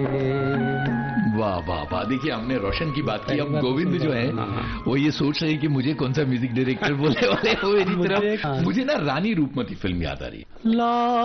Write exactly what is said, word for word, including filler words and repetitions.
वाह वाह वाह। देखिए हमने रोशन की बात की, अब गोविंद जो है वो ये सोच रहे हैं कि मुझे कौन सा म्यूजिक डायरेक्टर बोलने वाले हैं। वो मेरी तरफ मुझे ना रानी रूपमती फिल्म याद आ रही है।